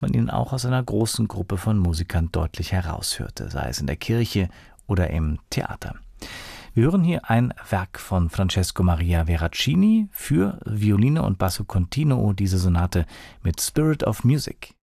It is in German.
man ihn auch aus einer großen Gruppe von Musikern deutlich heraushörte, sei es in der Kirche oder im Theater. Wir hören hier ein Werk von Francesco Maria Veracini für Violine und Basso Continuo, diese Sonate mit Spirit of Music.